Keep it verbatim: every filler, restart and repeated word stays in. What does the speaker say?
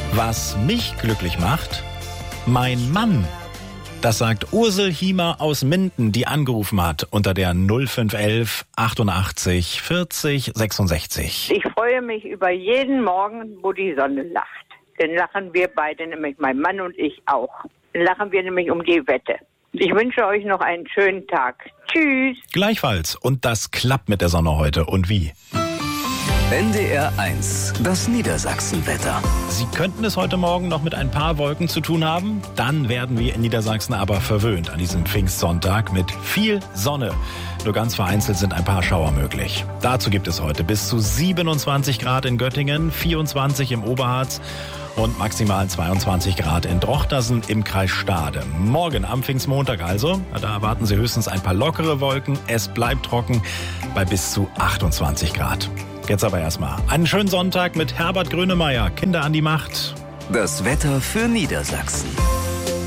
Was mich glücklich macht? Mein Mann. Das sagt Ursel Hiemer aus Minden, die angerufen hat unter der null fünf elf achtundachtzig vierzig sechsundsechzig. Ich freue mich über jeden Morgen, wo die Sonne lacht. Dann lachen wir beide, nämlich mein Mann und ich auch. Dann lachen wir nämlich um die Wette. Ich wünsche euch noch einen schönen Tag. Tschüss. Gleichfalls. Und das klappt mit der Sonne heute. Und wie? N D R eins, das Niedersachsenwetter. Sie könnten es heute Morgen noch mit ein paar Wolken zu tun haben. Dann werden wir in Niedersachsen aber verwöhnt an diesem Pfingstsonntag mit viel Sonne. Nur ganz vereinzelt sind ein paar Schauer möglich. Dazu gibt es heute bis zu siebenundzwanzig Grad in Göttingen, vierundzwanzig im Oberharz und maximal zweiundzwanzig Grad in Drochtersen im Kreis Stade. Morgen am Pfingstmontag also, da erwarten Sie höchstens ein paar lockere Wolken. Es bleibt trocken bei bis zu achtundzwanzig Grad. Jetzt aber erstmal einen schönen Sonntag mit Herbert Grönemeyer. Kinder an die Macht. Das Wetter für Niedersachsen.